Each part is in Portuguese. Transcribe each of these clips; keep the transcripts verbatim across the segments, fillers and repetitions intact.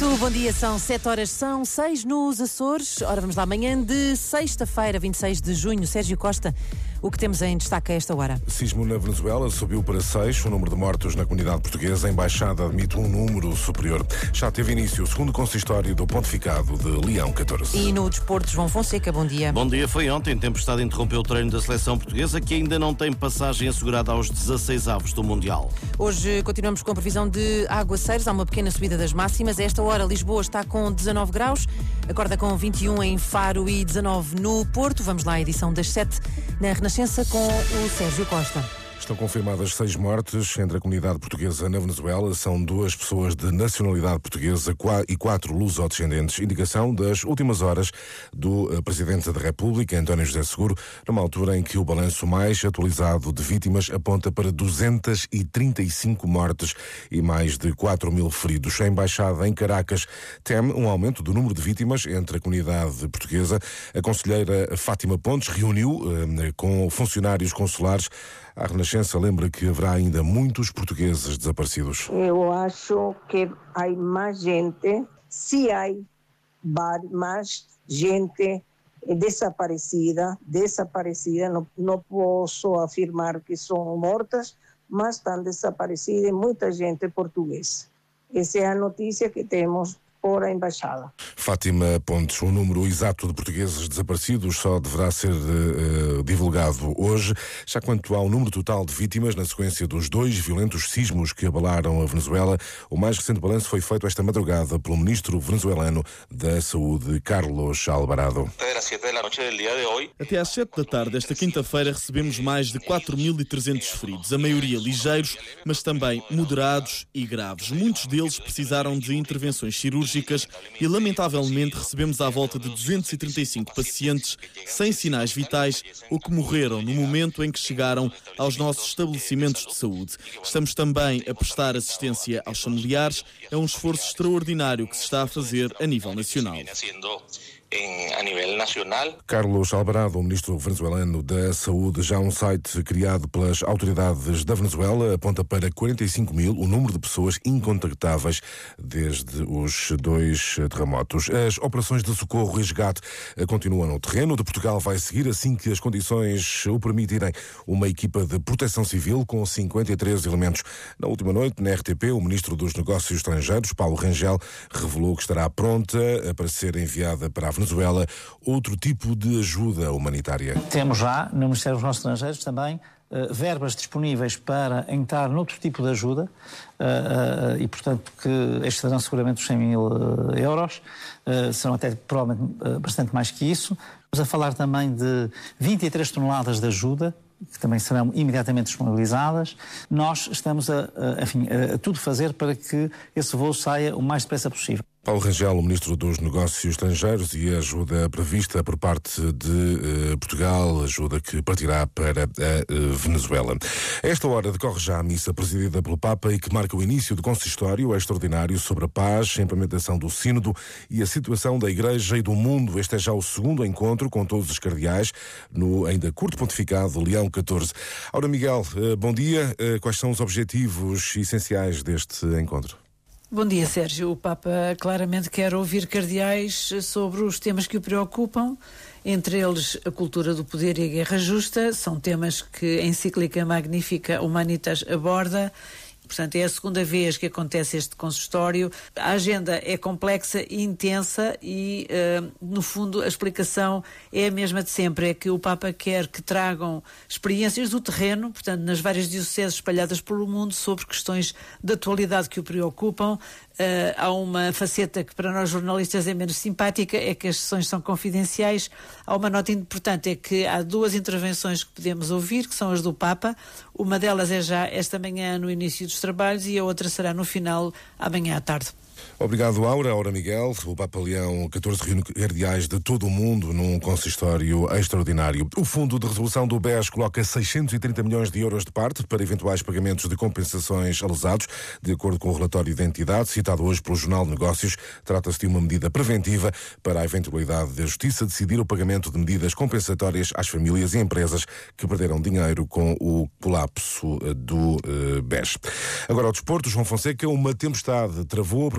Muito bom dia, são sete horas, são seis nos Açores. Ora, vamos lá, amanhã de sexta-feira, vinte e seis de junho. Sérgio Costa, o que temos em destaque a esta hora? Sismo na Venezuela subiu para seis, o número de mortos na comunidade portuguesa. A Embaixada admite um número superior. Já teve início o segundo consistório do Pontificado de Leão catorze. E no desporto, João Fonseca, bom dia. Bom dia, foi ontem. Tempestade interrompeu o treino da seleção portuguesa, que ainda não tem passagem assegurada aos dezasseis avos do Mundial. Hoje continuamos com a previsão de aguaceiros. Há uma pequena subida das máximas. A esta hora, Lisboa está com dezanove graus, acorda com vinte e um em Faro e dezanove no Porto. Vamos lá à edição das sete na Renascença com o Sérgio Costa. Estão confirmadas seis mortes entre a comunidade portuguesa na Venezuela. São duas pessoas de nacionalidade portuguesa e quatro lusodescendentes. Indicação das últimas horas do Presidente da República, António José Seguro, numa altura em que o balanço mais atualizado de vítimas aponta para duzentas e trinta e cinco mortes e mais de quatro mil feridos. A Embaixada em Caracas teme um aumento do número de vítimas entre a comunidade portuguesa. A conselheira Fátima Pontes reuniu eh, com funcionários consulares. A Renascença lembra que haverá ainda muitos portugueses desaparecidos. Eu acho que há mais gente, se há mais gente desaparecida, desaparecida, não, não posso afirmar que são mortas, mas estão desaparecidas muita gente portuguesa. Essa é a notícia que temos por a Embaixada. Fátima Pontes, o número exato de portugueses desaparecidos só deverá ser uh, divulgado hoje. Já quanto ao número total de vítimas, na sequência dos dois violentos sismos que abalaram a Venezuela, o mais recente balanço foi feito esta madrugada pelo ministro venezuelano da Saúde, Carlos Alvarado. Até às sete da tarde desta quinta-feira recebemos mais de quatro mil e trezentos feridos, a maioria ligeiros, mas também moderados e graves. Muitos deles precisaram de intervenções cirúrgicas e, lamentavelmente, recebemos à volta de duzentos e trinta e cinco pacientes sem sinais vitais ou que morreram no momento em que chegaram aos nossos estabelecimentos de saúde. Estamos também a prestar assistência aos familiares. É um esforço extraordinário que se está a fazer a nível nacional. a nível nacional. Carlos Alvarado, o ministro venezuelano da Saúde, já um site criado pelas autoridades da Venezuela, aponta para quarenta e cinco mil o número de pessoas incontactáveis desde os dois terremotos. As operações de socorro e resgate continuam no terreno. De Portugal vai seguir, assim que as condições o permitirem, uma equipa de proteção civil com cinquenta e três elementos. Na última noite, na R T P, o ministro dos Negócios Estrangeiros, Paulo Rangel, revelou que estará pronta para ser enviada para a Venezuela Venezuela outro tipo de ajuda humanitária. Temos já, no Ministério dos Negócios Estrangeiros, também uh, verbas disponíveis para entrar noutro tipo de ajuda uh, uh, e, portanto, que estes serão seguramente os cem mil uh, euros, uh, serão até provavelmente uh, bastante mais que isso. Estamos a falar também de vinte e três toneladas de ajuda, que também serão imediatamente disponibilizadas. Nós estamos a, a, enfim, a, a tudo fazer para que esse voo saia o mais depressa possível. Paulo Rangel, o ministro dos Negócios Estrangeiros, e a ajuda prevista por parte de uh, Portugal, ajuda que partirá para a uh, Venezuela. A esta hora decorre já a missa presidida pelo Papa e que marca o início do consistório extraordinário sobre a paz, a implementação do sínodo e a situação da Igreja e do mundo. Este é já o segundo encontro com todos os cardeais no ainda curto pontificado Leão catorze. Ora, Miguel, uh, bom dia. Uh, quais são os objetivos essenciais deste encontro? Bom dia, Sérgio. O Papa claramente quer ouvir cardeais sobre os temas que o preocupam, entre eles a cultura do poder e a guerra justa. São temas que a encíclica Magnificat Humanitas aborda. Portanto, é a segunda vez que acontece este consistório. A agenda é complexa e intensa e, uh, no fundo, a explicação é a mesma de sempre. É que o Papa quer que tragam experiências do terreno, portanto, nas várias dioceses espalhadas pelo mundo, sobre questões de atualidade que o preocupam. Uh, há uma faceta que para nós jornalistas é menos simpática, é que as sessões são confidenciais. Há uma nota importante, é que há duas intervenções que podemos ouvir, que são as do Papa. Uma delas é já esta manhã no início dos trabalhos e a outra será no final, amanhã à tarde. Obrigado, Aura. Aura Miguel. O Papa Leão catorze reúne cardeais de todo o mundo num consistório extraordinário. O Fundo de Resolução do B E S coloca seiscentos e trinta milhões de euros de parte para eventuais pagamentos de compensações a lesados, de acordo com o relatório da entidade, citado hoje pelo Jornal de Negócios. Trata-se de uma medida preventiva para a eventualidade da Justiça decidir o pagamento de medidas compensatórias às famílias e empresas que perderam dinheiro com o colapso do uh, B E S. Agora, ao desporto, João Fonseca, uma tempestade travou a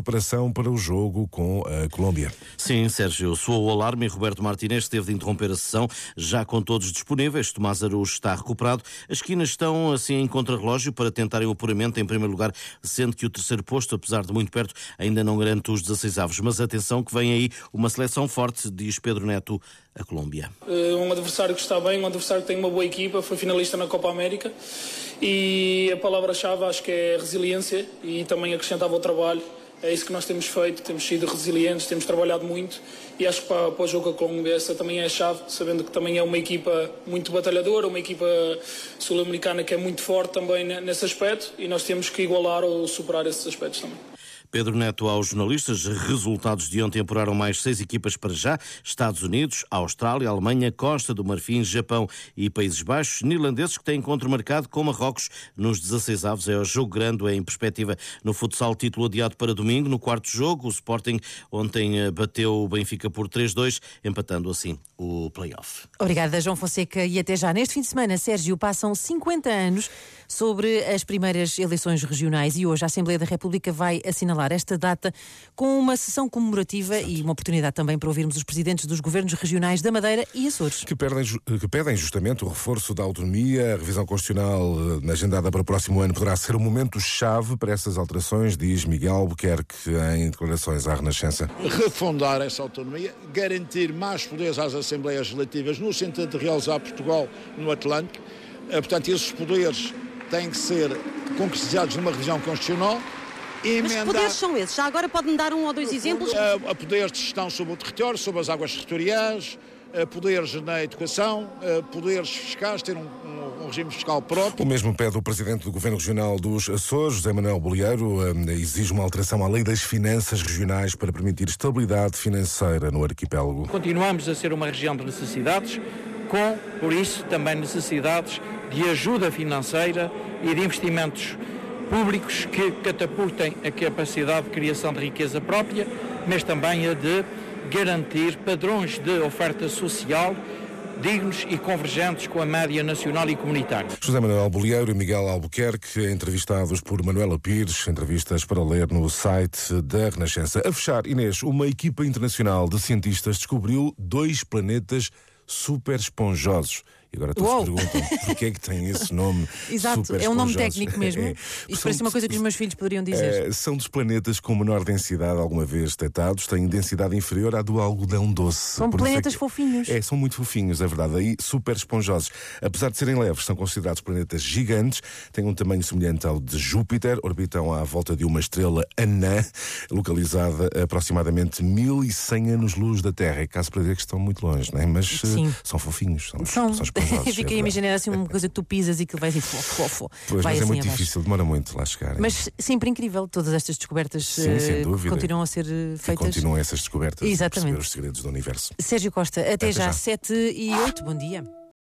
preparação para o jogo com a Colômbia. Sim, Sérgio, soou o alarme e Roberto Martínez teve de interromper a sessão, já com todos disponíveis. Tomás Araújo está recuperado. As esquinas estão assim em contrarrelógio para tentarem o apuramento em primeiro lugar, sendo que o terceiro posto, apesar de muito perto, ainda não garante os dezasseis avos. Mas atenção que vem aí uma seleção forte, diz Pedro Neto, a Colômbia. Um adversário que está bem, um adversário que tem uma boa equipa, foi finalista na Copa América, e a palavra-chave acho que é resiliência, e também acrescentava o trabalho. É isso que nós temos feito, temos sido resilientes, temos trabalhado muito, e acho que para, para o jogo com a Colômbia essa também é a chave, sabendo que também é uma equipa muito batalhadora, uma equipa sul-americana que é muito forte também nesse aspecto, e nós temos que igualar ou superar esses aspectos também. Pedro Neto aos jornalistas. Resultados de ontem apuraram mais seis equipas para já. Estados Unidos, Austrália, Alemanha, Costa do Marfim, Japão e Países Baixos. Neerlandeses que têm encontro marcado com Marrocos nos dezasseis avos. É o jogo grande em perspectiva no futsal, título adiado para domingo. No quarto jogo, o Sporting ontem bateu o Benfica por três a dois, empatando assim o play-off. Obrigada, João Fonseca. E até já. Neste fim de semana, Sérgio, passam cinquenta anos sobre as primeiras eleições regionais e hoje a Assembleia da República vai assinalar esta data com uma sessão comemorativa e uma oportunidade também para ouvirmos os presidentes dos governos regionais da Madeira e Açores. Que pedem, que pedem justamente o reforço da autonomia. A revisão constitucional agendada para o próximo ano poderá ser o momento-chave para essas alterações, diz Miguel Albuquerque em declarações à Renascença. Refundar essa autonomia, garantir mais poderes às Assembleias Legislativas no sentido de realizar Portugal no Atlântico. Portanto, esses poderes têm que ser concretizados numa revisão constitucional. Mas que poderes são esses? Já agora pode-me dar um ou dois exemplos? A, a poderes de gestão sobre o território, sobre as águas territoriais, a poderes na educação, a poderes fiscais, ter um, um, um regime fiscal próprio. O mesmo pede o Presidente do Governo Regional dos Açores, José Manuel Bolieiro, exige uma alteração à Lei das Finanças Regionais para permitir estabilidade financeira no arquipélago. Continuamos a ser uma região de necessidades, com, por isso, também necessidades de ajuda financeira e de investimentos públicos que catapultem a capacidade de criação de riqueza própria, mas também a de garantir padrões de oferta social dignos e convergentes com a média nacional e comunitária. José Manuel Bolieiro e Miguel Albuquerque, entrevistados por Manuela Pires, entrevistas para ler no site da Renascença. A fechar, Inês, uma equipa internacional de cientistas descobriu dois planetas super esponjosos. E agora todos se perguntam porquê é que tem esse nome. Exato, é um nome técnico mesmo. É, Isto parece uma coisa que os meus filhos poderiam dizer. É, são dos planetas com menor densidade alguma vez detectados, têm densidade inferior à do algodão doce. São planetas é que, fofinhos. É, são muito fofinhos, é verdade. Aí super esponjosos. Apesar de serem leves, são considerados planetas gigantes, têm um tamanho semelhante ao de Júpiter, orbitam à volta de uma estrela anã, localizada a aproximadamente mil e cem anos-luz da Terra. É caso para dizer que estão muito longe, não é? Mas uh, são fofinhos. São, são. são Fiquei a imaginar assim uma coisa que tu pisas e que vai assim fofo. Pois, vai mas assim é muito abaixo. difícil, demora muito lá chegar. Mas sempre incrível, todas estas descobertas Sim, sem dúvida. continuam a ser feitas. E continuam essas descobertas. Exatamente. A perceber os segredos do universo. Sérgio Costa, até, até já, já, sete e oito, bom dia.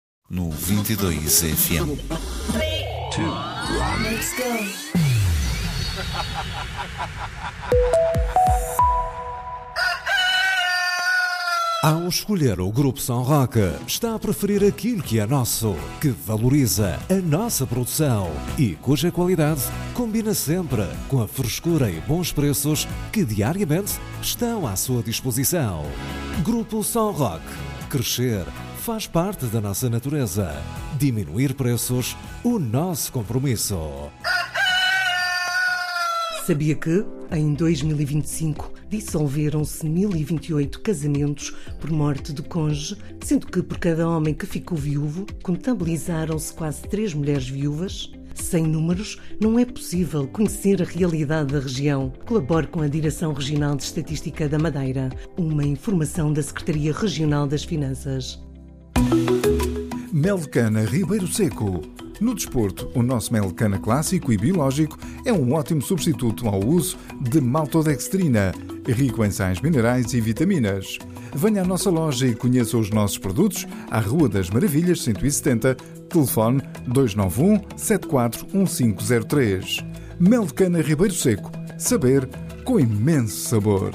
No vinte e dois F M. Let's go. Ao escolher o Grupo São Roque, está a preferir aquilo que é nosso, que valoriza a nossa produção e cuja qualidade combina sempre com a frescura e bons preços que diariamente estão à sua disposição. Grupo São Roque. Crescer faz parte da nossa natureza. Diminuir preços, o nosso compromisso. Sabia que, em dois mil e vinte e cinco, dissolveram-se mil e vinte e oito casamentos por morte do cônjuge, sendo que por cada homem que ficou viúvo, contabilizaram-se quase três mulheres viúvas? Sem números, não é possível conhecer a realidade da região. Colabore com a Direção Regional de Estatística da Madeira. Uma informação da Secretaria Regional das Finanças. Mel de cana Ribeiro Seco. No desporto, o nosso mel de cana clássico e biológico é um ótimo substituto ao uso de maltodextrina, rico em sais minerais e vitaminas. Venha à nossa loja e conheça os nossos produtos à Rua das Maravilhas cento e setenta, telefone dois nove um, sete quatro um cinco zero três. Mel de cana Ribeiro Seco. Saber com imenso sabor.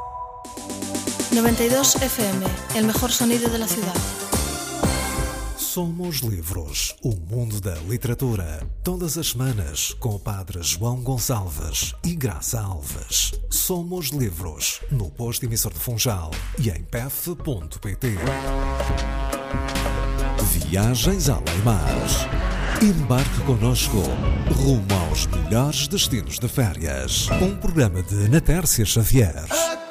noventa y dos F M, el mejor sonido de la ciudad. Somos Livros, o mundo da literatura. Todas as semanas, com o padre João Gonçalves e Graça Alves. Somos Livros, no posto emissor de Funchal e em p f ponto p t. Viagens além mar. Embarque connosco rumo aos melhores destinos de férias. Um programa de Ana Tércia Xavier.